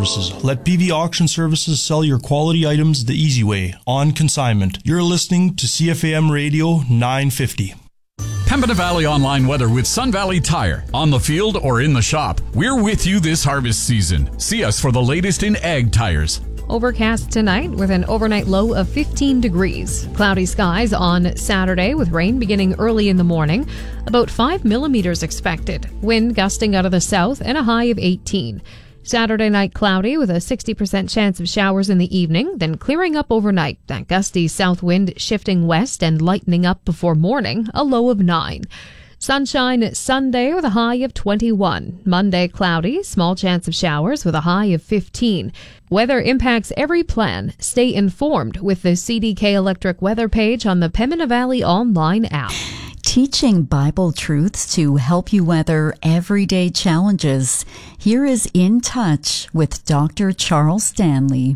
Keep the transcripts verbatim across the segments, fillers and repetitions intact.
Services. Let B V Auction Services sell your quality items the easy way, on consignment. You're listening to C F A M Radio nine fifty. Pembina Valley Online Weather with Sun Valley Tire. On the field or in the shop, we're with you this harvest season. See us for the latest in ag tires. Overcast tonight with an overnight low of fifteen degrees. Cloudy skies on Saturday with rain beginning early in the morning. About five millimeters expected. Wind gusting out of the south and a high of eighteen. Saturday night cloudy with a sixty percent chance of showers in the evening, then clearing up overnight. That gusty south wind shifting west and lightening up before morning, a low of nine. Sunshine Sunday with a high of twenty-one. Monday cloudy, small chance of showers with a high of fifteen. Weather impacts every plan. Stay informed with the C D K Electric weather page on the Pembina Valley online app. Teaching Bible truths to help you weather everyday challenges. Here is In Touch with Doctor Charles Stanley.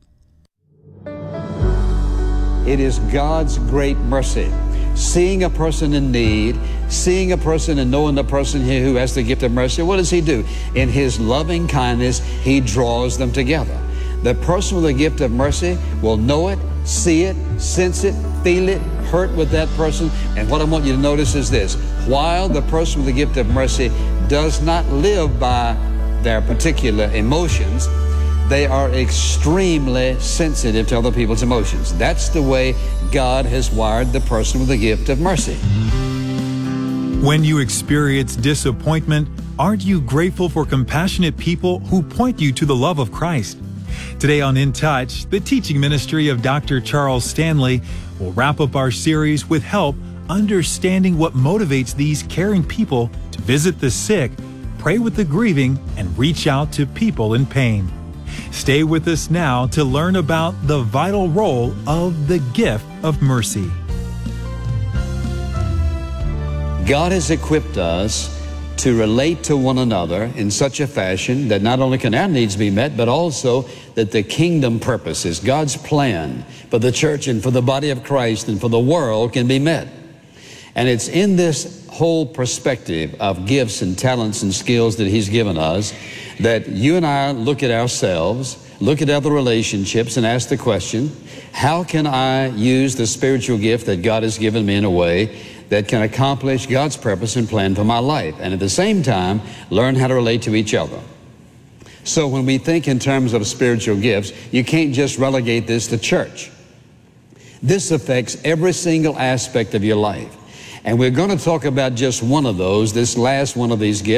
It is God's great mercy. Seeing a person in need, seeing a person and knowing the person here who has the gift of mercy, what does he do? In his loving kindness, he draws them together. The person with the gift of mercy will know it, see it, sense it, feel it, hurt with that person. And what I want you to notice is this: while the person with the gift of mercy does not live by their particular emotions, they are extremely sensitive to other people's emotions. That's the way God has wired the person with the gift of mercy. When you experience disappointment, aren't you grateful for compassionate people who point you to the love of Christ? Today on In Touch, the teaching ministry of Doctor Charles Stanley will wrap up our series with help understanding what motivates these caring people to visit the sick, pray with the grieving, and reach out to people in pain. Stay with us now to learn about the vital role of the gift of mercy. God has equipped us to relate to one another in such a fashion that not only can our needs be met, but also that the kingdom purposes, God's plan for the church and for the body of Christ and for the world can be met. And it's in this whole perspective of gifts and talents and skills that He's given us that you and I look at ourselves, look at other relationships, and ask the question, how can I use the spiritual gift that God has given me in a way that can accomplish God's purpose and plan for my life, and at the same time, learn how to relate to each other? So when we think in terms of spiritual gifts, you can't just relegate this to church. This affects every single aspect of your life. And we're going to talk about just one of those, this last one of these gifts.